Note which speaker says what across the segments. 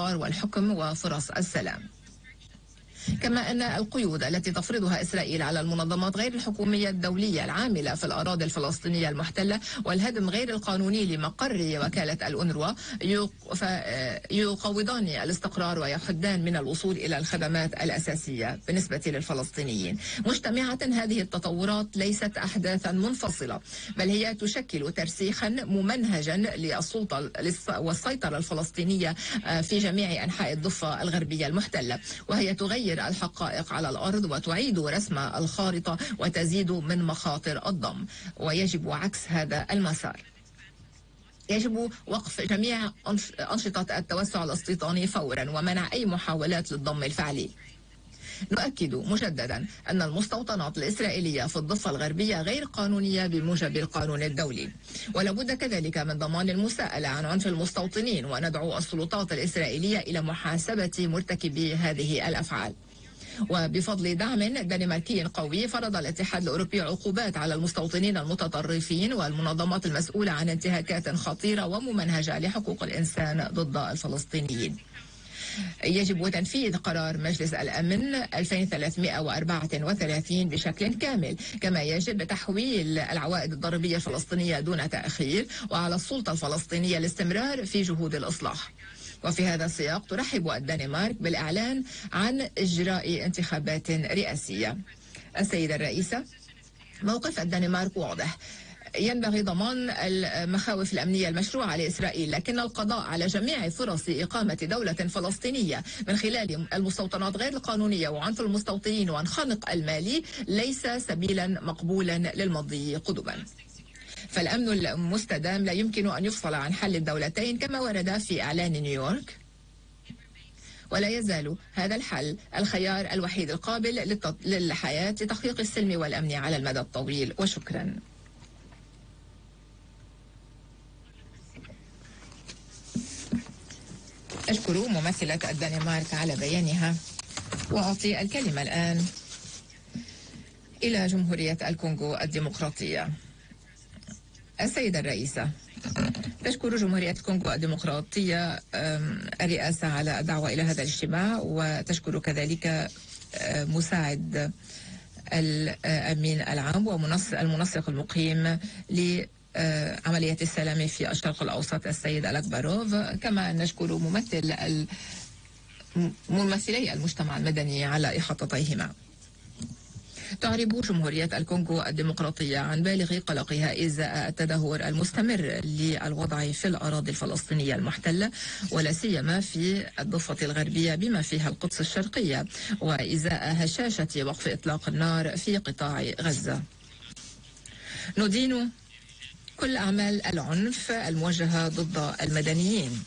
Speaker 1: الاستقرار والحكم وفرص السلام. كما أن القيود التي تفرضها إسرائيل على المنظمات غير الحكومية الدولية العاملة في الأراضي الفلسطينية المحتلة والهدم غير القانوني لمقر وكالة الأونروا يقوضان الاستقرار ويحدان من الوصول إلى الخدمات الأساسية بالنسبة للفلسطينيين. مجتمعة هذه التطورات ليست أحداثا منفصلة، بل هي تشكل ترسيخا ممنهجا للسلطة والسيطرة الفلسطينية في جميع أنحاء الضفة الغربية المحتلة، وهي تغير الحقائق على الأرض وتعيد رسم الخارطة وتزيد من مخاطر الضم. ويجب عكس هذا المسار. يجب وقف جميع أنشطة التوسع الاستيطاني فورا ومنع أي محاولات للضم الفعلي. نؤكد مجددا أن المستوطنات الإسرائيلية في الضفة الغربية غير قانونية بموجب القانون الدولي، ولابد كذلك من ضمان المساءلة عن عنف المستوطنين، وندعو السلطات الإسرائيلية إلى محاسبة مرتكبي هذه الأفعال. وبفضل دعم دنماركي قوي فرض الاتحاد الأوروبي عقوبات على المستوطنين المتطرفين والمنظمات المسؤولة عن انتهاكات خطيرة وممنهجة لحقوق الإنسان ضد الفلسطينيين. يجب تنفيذ قرار مجلس الأمن 2334 بشكل كامل، كما يجب تحويل العوائد الضريبية الفلسطينية دون تأخير، وعلى السلطة الفلسطينية الاستمرار في جهود الإصلاح. وفي هذا السياق ترحب الدنمارك بالإعلان عن إجراء انتخابات رئاسية. السيدة الرئيسة، موقف الدنمارك واضح: ينبغي ضمان المخاوف الأمنية المشروعة لإسرائيل، لكن القضاء على جميع فرص إقامة دولة فلسطينية من خلال المستوطنات غير القانونية وعنف المستوطنين والخنق المالي ليس سبيلا مقبولا للمضي قدما. فالأمن المستدام لا يمكن أن يفصل عن حل الدولتين كما ورد في إعلان نيويورك، ولا يزال هذا الحل الخيار الوحيد القابل للحياة لتحقيق السلم والأمن على المدى الطويل. وشكرا. أشكر ممثلة الدنمارك على بيانها، وأعطي الكلمة الآن إلى جمهورية الكونغو الديمقراطية. السيدة الرئيسة، تشكر جمهورية الكونغو الديمقراطية الرئاسة على الدعوة إلى هذا الاجتماع، وتشكر كذلك مساعد الأمين العام والمنسق المقيم لعملية السلام في الشرق الأوسط السيد ألاكباروف، كما نشكر ممثلي المجتمع المدني على إحاطتيهما. تعرب جمهورية الكونغو الديمقراطية عن بالغ قلقها إزاء التدهور المستمر للوضع في الأراضي الفلسطينية المحتلة، ولا سيما في الضفة الغربية بما فيها القدس الشرقية، وإزاء هشاشة وقف إطلاق النار في قطاع غزة. ندين كل أعمال العنف الموجهة ضد المدنيين.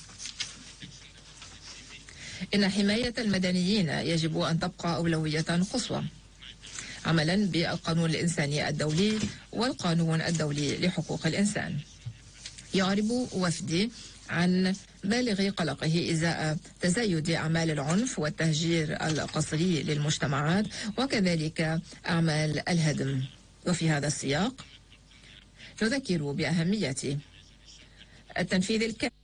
Speaker 1: إن حماية المدنيين يجب أن تبقى أولوية قصوى، عملا بالقانون الإنساني الدولي والقانون الدولي لحقوق الإنسان. يعرب وفدي عن بالغ قلقه إزاء تزايد أعمال العنف والتهجير القسري للمجتمعات وكذلك أعمال الهدم. وفي هذا السياق نذكر بأهمية التنفيذ الكامل